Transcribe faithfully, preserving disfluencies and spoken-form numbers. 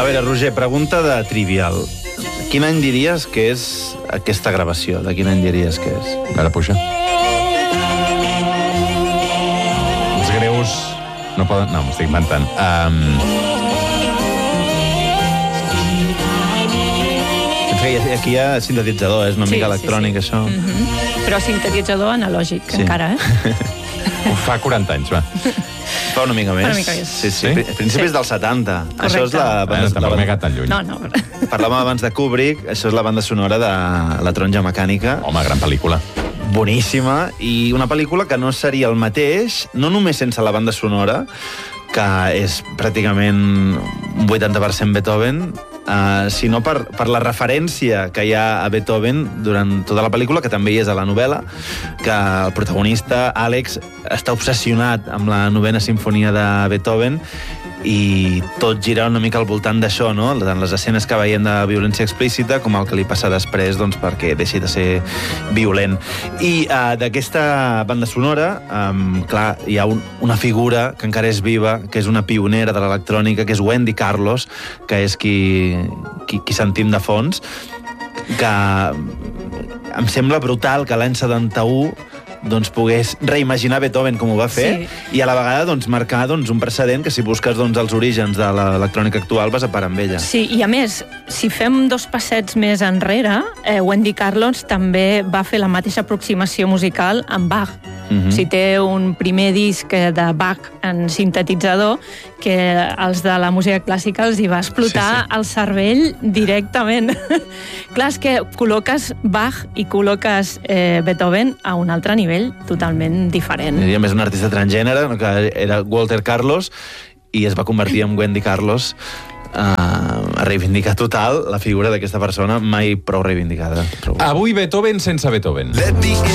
A veure, Roger, pregunta de trivial. Quin any diries que és aquesta gravació? De quin any diries que és? Ara puja. Els greus no poden... No, m'estic inventant. Um... Aquí hi ha sintetitzador, és una Sí, mica sí, electrònic, sí. això. Mm-hmm. Però sintetitzador analògic, Sí. encara, eh? Fa quaranta anys, va. Fa una mica més. Una mica més. Sí, sí. Sí? A principis Sí. dels setanta. Això és la... Ara, banda- tampoc m'he la... quedat tan lluny. No, no. Parlàvem abans de Kubrick, això és la banda sonora de La taronja mecànica. Home, gran pel·lícula. Boníssima, i una pel·lícula que no seria el mateix, no només sense la banda sonora, que és pràcticament un vuitanta per cent Beethoven, Uh, sinó per, per la referència que hi ha a Beethoven durant tota la pel·lícula, que també hi és a la novel·la, que el protagonista, Àlex, està obsessionat amb la novena sinfonia de Beethoven i tot gira una mica al voltant d'això, no? Tant les escenes que veiem de violència explícita com el que li passa després, doncs, perquè deixi de ser violent. I uh, d'aquesta banda sonora, um, clar, hi ha un, una figura que encara és viva, que és una pionera de l'electrònica, que és Wendy Carlos, que és qui, qui, qui sentim de fons, que em sembla brutal que l'any setanta-u doncs, pogués reimaginar Beethoven com ho va fer, Sí. i a la vegada doncs, marcar doncs, un precedent que si busques doncs, els orígens de l'electrònica actual vas a parar amb ella. Sí, i a més, si fem dos passets més enrere, eh, Wendy Carlos també va fer la mateixa aproximació musical amb Bach. Mhm. O sigui, té un primer disc de Bach en sintetitzador que els de la música clàssica els hi va explotar Sí, sí. el cervell directament. Clar, és que col·loques Bach i col·loques eh, Beethoven a un altre nivell totalment diferent. I a més un artista transgènere, no, que era Walter Carlos, i es va convertir en Wendy Carlos, uh, a reivindicar total la figura d'aquesta persona mai prou reivindicada. Prou. Avui Beethoven sense Beethoven.